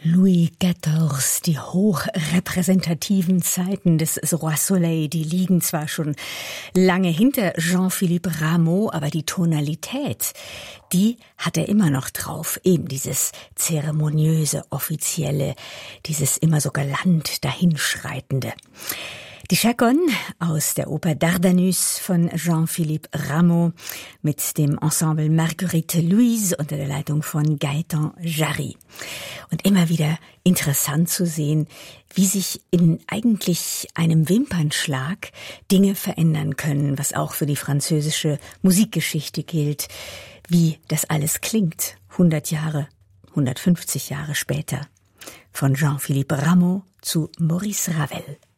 Louis XIV, die hochrepräsentativen Zeiten des Roi Soleil, die liegen zwar schon lange hinter Jean-Philippe Rameau, aber die Tonalität, die hat er immer noch drauf. Eben dieses zeremoniöse, offizielle, dieses immer so galant dahinschreitende. Die Chaconne aus der Oper Dardanus von Jean-Philippe Rameau mit dem Ensemble Marguerite Louise unter der Leitung von Gaëtan Jarry. Und immer wieder interessant zu sehen, wie sich in eigentlich einem Wimpernschlag Dinge verändern können, was auch für die französische Musikgeschichte gilt, wie das alles klingt, 100 Jahre, 150 Jahre später. Von Jean-Philippe Rameau zu Maurice Ravel.